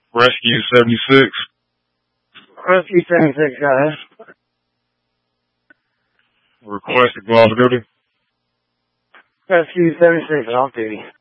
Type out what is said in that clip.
Rescue 76. Rescue 76, guys. Request to go off duty. Rescue 76 off duty.